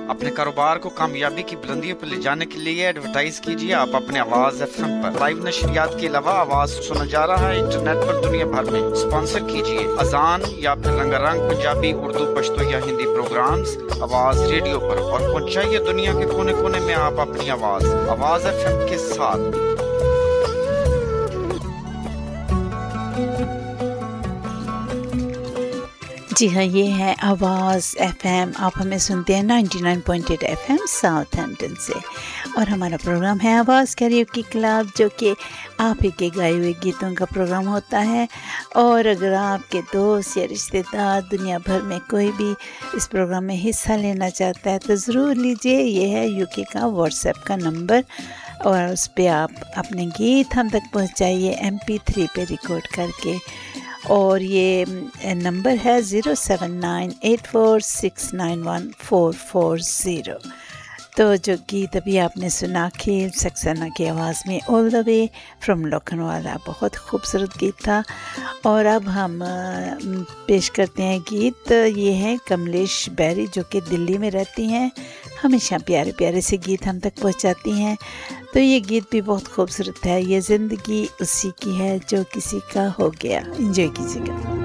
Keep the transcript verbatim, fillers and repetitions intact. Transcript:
اپنے کاروبار کو کامیابی کی بلندیوں پر لے جانے کے لیے ایڈورٹائز کیجیے آپ اپنے آواز ایف ایم پر۔ لائیو نشریات کے علاوہ آواز سنا جا رہا ہے انٹرنیٹ پر دنیا بھر میں۔ اسپانسر کیجیے اذان یا پھر رنگا رنگ پنجابی، اردو، پشتو یا ہندی پروگرامز آواز ریڈیو پر، اور پہنچائیے دنیا کے کونے کونے میں آپ اپنی آواز آواز ایف ایم کے ساتھ۔ جی ہاں، یہ ہے آواز ایف ایم، آپ ہمیں سنتے ہیں ninety nine point eight F M south Hampton سے، اور ہمارا پروگرام ہے آواز کیریوکی کلب، جو کہ آپ ہی کے گائے ہوئے گیتوں کا پروگرام ہوتا ہے۔ اور اگر آپ کے دوست یا رشتہ دار دنیا بھر میں کوئی بھی اس پروگرام میں حصہ لینا چاہتا ہے تو ضرور لیجئے۔ یہ ہے یو کے کا واٹس ایپ کا نمبر، اور اس پہ آپ اپنے گیت ہم تک پہنچائیے ایم پی تھری پہ ریکارڈ کر کے، اور یہ نمبر ہے zero seven nine eight four six nine one four four zero. تو جو گیت ابھی آپ نے سنا کھیل سکسینہ کی آواز میں آل دا وے فرام لکھنوالا، بہت خوبصورت گیت تھا۔ اور اب ہم پیش کرتے ہیں گیت، یہ ہے کملیش بیری جو کہ دلی میں رہتی ہیں، ہمیشہ پیارے پیارے سے گیت ہم تک پہنچاتی ہیں۔ تو یہ گیت بھی بہت خوبصورت ہے، یہ زندگی اسی کی ہے جو کسی کا ہو گیا۔ انجوائے کیجیے گا۔